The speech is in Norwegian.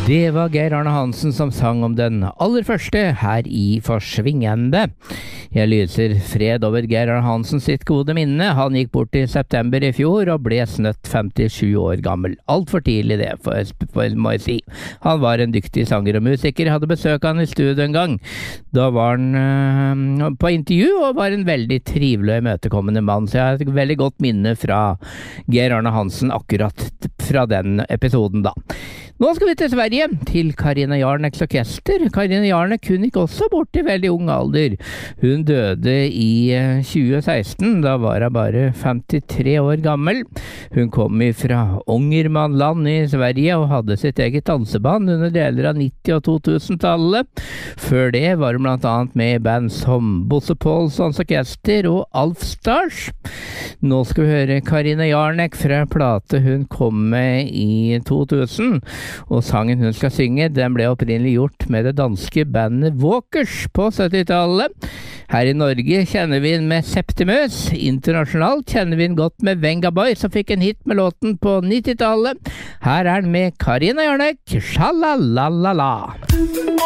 Det var Geir Arne Hansen som sang om den aller første her i Forsvingende. Jeg lyser fred over Geir Arne Hansen sitt gode minne. Han gikk bort i september i fjor og ble snøtt 57 år gammel. Alt for tidlig det, må jeg si. Han var en dyktig sanger og musiker. Jeg hadde besøk av han i studio en gang. Da var han på intervju og var en veldig trivelig og imøtekommende mann. Så jeg har et veldig godt minne fra Geir Arne Hansen akkurat fra den episoden da. Nå skal vi til Sverige, til Carina Jarneks orkester. Carina Jarnek gikk også bort i veldig ung alder. Hun døde i 2016, da var hun bare 53 år gammel. Hun kom fra Ångermanland i Sverige og hadde sitt eget danseband under deler av 90- og 2000-tallet. Før det var hun blant annet med i band som Bosse Paulssons orkester og Alf Stars. Nå skal vi høre Carina Jarnek fra plate hun kom med i 2000. Og sangen hun skal synge, den ble opprinnelig gjort med det danske bandet Walkers på 70-tallet. Her i Norge kjenner vi den med Septimus. Internasjonalt kjenner vi den godt med Venga Boy, som fikk en hit med låten på 90-tallet. Her er den med Carina Jarnek, Sjalalala.